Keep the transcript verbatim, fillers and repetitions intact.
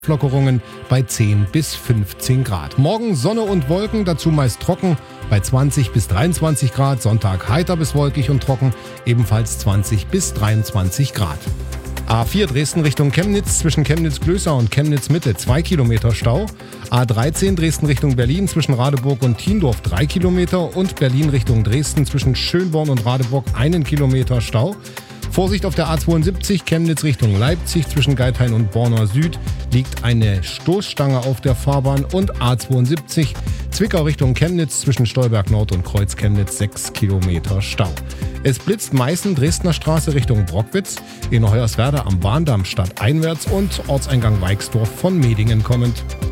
Lockerungen bei zehn bis fünfzehn Grad. Morgen Sonne und Wolken, dazu meist trocken bei zwanzig bis dreiundzwanzig Grad. Sonntag heiter bis wolkig und trocken, ebenfalls zwanzig bis dreiundzwanzig Grad. A vier Dresden Richtung Chemnitz, zwischen Chemnitz-Glößau und Chemnitz-Mitte zwei Kilometer Stau. A dreizehn Dresden Richtung Berlin, zwischen Radeburg und Thiendorf drei Kilometer. Und Berlin Richtung Dresden, zwischen Schönborn und Radeburg einen Kilometer Stau. Vorsicht auf der A zweiundsiebzig, Chemnitz Richtung Leipzig, zwischen Geithain und Borna Süd liegt eine Stoßstange auf der Fahrbahn. Und A zweiundsiebzig, Zwickau Richtung Chemnitz, zwischen Stolberg Nord und Kreuz Chemnitz sechs Kilometer Stau. Es blitzt Meißen, Dresdner Straße Richtung Brockwitz, in Hoyerswerda am Bahndamm stadteinwärts und Ortseingang Weixdorf von Medingen kommend.